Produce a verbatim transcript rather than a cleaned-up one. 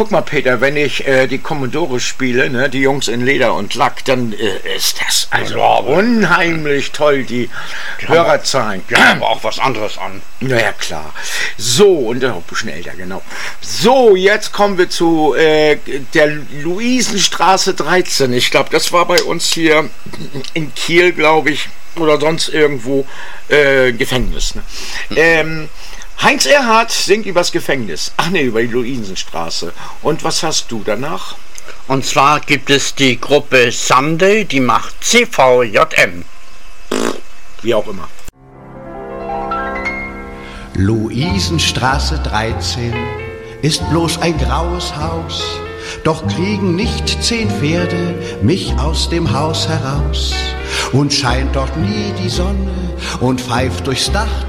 guck mal, Peter, wenn ich äh, die Commodore spiele, ne, die Jungs in Leder und Lack, dann äh, ist das also ja, unheimlich toll, die, die Hörerzahlen. Die haben aber auch was anderes an. Naja, klar. So, und auch ein bisschen älter, genau. So, jetzt kommen wir zu äh, der Luisenstraße dreizehn. Ich glaube, das war bei uns hier in Kiel, glaube ich, oder sonst irgendwo äh, Gefängnis. Ne? Mhm. Ähm, Heinz Erhardt singt übers Gefängnis. Ach ne, über die Luisenstraße. Und was hast du danach? Und zwar gibt es die Gruppe Sunday, die macht C V J M. Wie auch immer. Luisenstraße dreizehn ist bloß ein graues Haus, doch kriegen nicht zehn Pferde mich aus dem Haus heraus. Und scheint dort nie die Sonne und pfeift durchs Dach